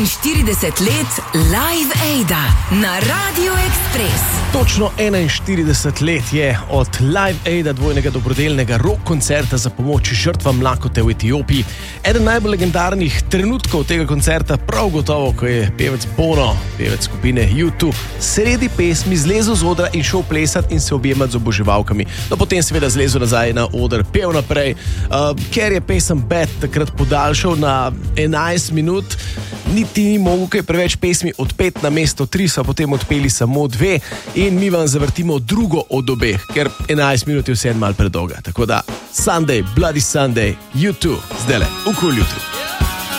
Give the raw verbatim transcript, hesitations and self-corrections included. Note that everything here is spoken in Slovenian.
enainštirideset let Live Aida na Radio Express. Točno enainštirideset let je od Live Aida, dvojnega dobrodelnega rock koncerta za pomoč žrtvam lakote v Etiopiji. Eden najbolj legendarnih trenutkov tega koncerta prav gotovo, ko je pevec Bono, pevec skupine U dva, sredi pesmi zlezel z odra in šel plesati in se objemati z oboževalkami. No, potem seveda zlezel nazaj na oder, pev naprej, uh, ker je pesem Bad takrat podaljšal na enajst minut, niti ni mogel kaj preveč pesmi odpet, na mesto tri so potem odpeli samo dve in mi vam zavrtimo drugo od obeh, ker enajst minut je vse malo predolga. Tako da Sunday, Bloody Sunday, U dva, zdajle, v Cool jutri.